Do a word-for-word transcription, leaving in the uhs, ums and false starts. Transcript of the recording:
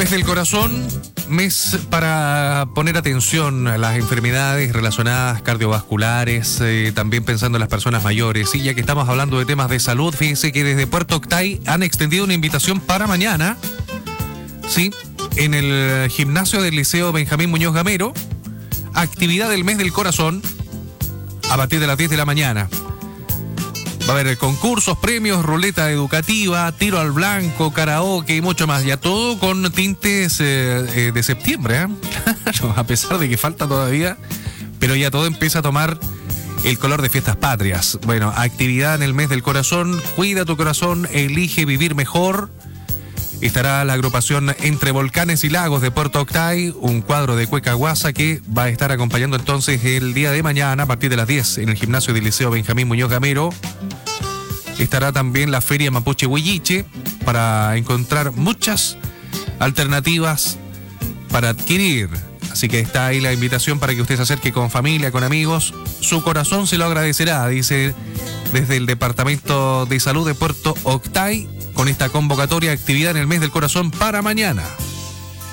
Mes del corazón, mes para poner atención a las enfermedades relacionadas cardiovasculares, eh, también pensando en las personas mayores. Y ya que estamos hablando de temas de salud, fíjense que desde Puerto Octay han extendido una invitación para mañana, sí, en el gimnasio del Liceo Benjamín Muñoz Gamero, actividad del mes del corazón a partir de las diez de la mañana. Va a haber concursos, premios, ruleta educativa, tiro al blanco, karaoke y mucho más. Ya todo con tintes eh, eh, de septiembre, ¿eh? Claro, a pesar de que falta todavía, pero ya todo empieza a tomar el color de fiestas patrias. Bueno, actividad en el mes del corazón, cuida tu corazón, elige vivir mejor. Estará la agrupación Entre Volcanes y Lagos de Puerto Octay, un cuadro de cueca guasa que va a estar acompañando entonces el día de mañana a partir de las diez en el gimnasio del Liceo Benjamín Muñoz Gamero. Estará también la Feria Mapuche Huilliche para encontrar muchas alternativas para adquirir. Así que está ahí la invitación para que usted se acerque con familia, con amigos. Su corazón se lo agradecerá, dice desde el Departamento de Salud de Puerto Octay, con esta convocatoria actividad en el mes del corazón para mañana.